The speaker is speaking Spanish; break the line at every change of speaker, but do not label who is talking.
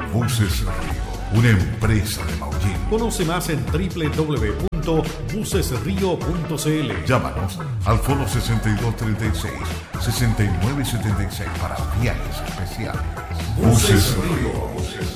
Buses Río, una empresa de Maullín.
Conoce más en www.bucesrío.cl.
Llámanos al foro 6236-6976 para viajes especiales. Buses Río.